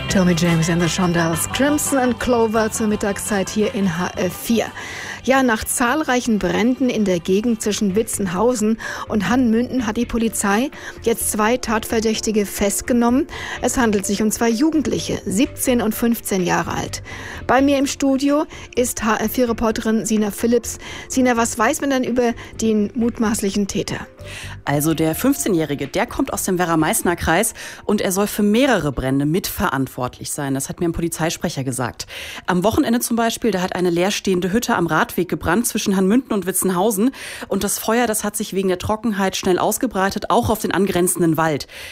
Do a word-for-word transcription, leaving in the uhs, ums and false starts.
Tommy James and the Shondells, Crimson and Clover zur Mittagszeit hier in H F vier. Ja, nach zahlreichen Bränden in der Gegend zwischen Witzenhausen und Hannmünden hat die Polizei jetzt zwei Tatverdächtige festgenommen. Es handelt sich um zwei Jugendliche, siebzehn und fünfzehn Jahre alt. Bei mir im Studio ist H F vier-Reporterin Sina Phillips. Sina, was weiß man denn über den mutmaßlichen Täter? Also der fünfzehnjährige, der kommt aus dem Werra-Meißner-Kreis und er soll für mehrere Brände mitverantwortlich sein. Das hat mir ein Polizeisprecher gesagt. Am Wochenende zum Beispiel, da hat eine leerstehende Hütte am Radweg gebrannt zwischen Hannmünden und Witzenhausen. Und das Feuer, das hat sich wegen der Trockenheit schnell ausgebreitet, auch auf den angrenzenden Wald.